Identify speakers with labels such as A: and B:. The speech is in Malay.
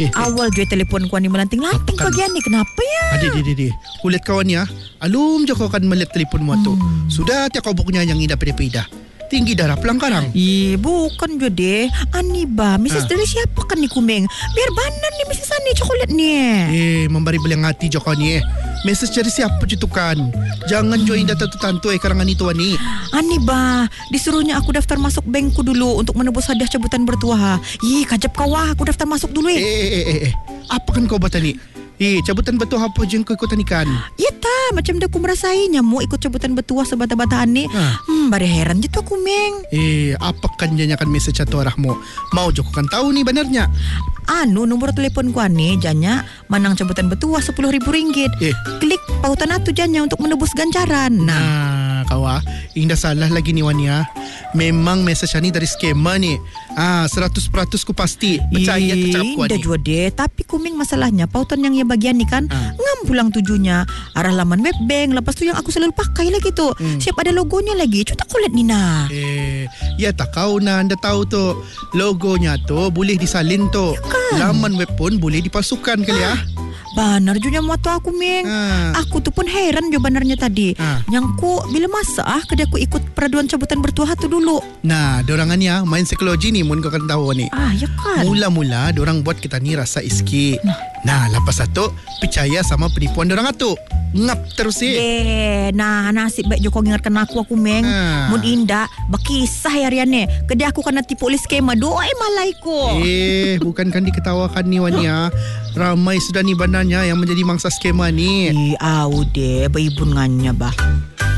A: Awal je telefon ko ni melanting-lanting bagian ni. Kenapa ya?
B: Adik. Kulit kawan ya. Alum je kau akan melihat telefon mu tu. Sudah tiap kau bukunya yang indah peda-peda. Tinggi darah pelangkarang.
A: Bukan je deh. Ani ba, Mrs. Dari siapa kan ni kumeng? Biar banan ni Mrs. Ani coklat ni.
B: Memberi belang hati je kau ni. Message dari siapa je tu kan? Jangan join data tu karangan itu Ani.
A: Ani ba, disuruhnya aku daftar masuk bankku dulu untuk menebus hadiah cabutan bertuah. Kajap kau aku daftar masuk dulu
B: Apa kan kau buat Ani? Cabutan bertuah apa je kau ikutan ikan?
A: Ya ta, macam dah aku merasainya mau ikut cabutan bertuah sebata-bataan ni. Bari heran je tu aku meng.
B: Apa kan janyakan message atau arahmu? Mau je kau kan tahu ni benarnya.
A: Nombor telefon ku ni janya manang cabutan bertuah RM10,000. Klik pautan atu janya untuk menebus ganjaran.
B: Nah, kawa, indah salah lagi ni Wania. Memang message ni dari skema ni. 100% ku pasti. Percaya kecap ku ni.
A: Dah jua deh. Tapi kuming masalahnya pautan yang ia bagian ni kan ngam pulang tujunya arah laman web bank. Lepas tu yang aku selalu pakai lagi tu. Siap ada logonya lagi. Cuta kulit ni nah.
B: Ya tak kau nah anda tahu tu. Logonya tu boleh disalin tu. Laman web pun boleh dipalsukan kali ya.
A: Banar juga muat aku meng. Aku tu pun heran jo banarnya tadi. Yang ku bila masa kedai aku ikut peraduan cabutan bertuah tu dulu.
B: Nah, dorangannya main psikologi ni mun kau kan tahu ni.
A: Ya kan.
B: Mula-mula dorang buat kita ni rasa iski. Nah, lepas tu percaya sama penipuan dorang tu. Ngap terus
A: Nah nasib baik Joko ingatkan aku meng. Mun indah berkisah harian ni. Kedai aku kena tipu oleh skema. Doi malaiku.
B: Bukankan diketawakan ni Wania. Ramai sudah ni bandarnya yang menjadi mangsa skema ni.
A: Deh beribun ngannya bah.